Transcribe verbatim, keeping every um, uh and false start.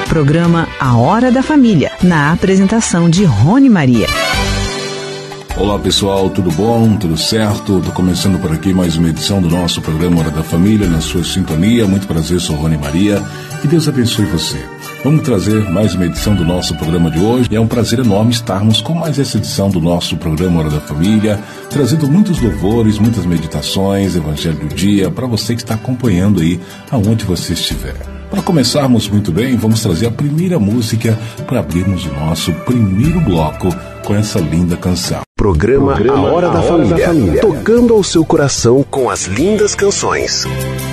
Programa A Hora da Família, na apresentação de Rony Maria. Olá pessoal, tudo bom? Tudo certo? Estou começando por aqui mais uma edição do nosso programa Hora da Família, na sua sintonia. Muito prazer, sou Rony Maria. Que Deus abençoe você. Vamos trazer mais uma edição do nosso programa de hoje. E é um prazer enorme estarmos com mais essa edição do nosso programa Hora da Família, trazendo muitos louvores, muitas meditações, Evangelho do Dia, para você que está acompanhando aí aonde você estiver. Para começarmos muito bem, vamos trazer a primeira música para abrirmos o nosso primeiro bloco com essa linda canção. Programa, Programa A Hora, da, a Hora Família, da Família, tocando ao seu coração com as lindas canções.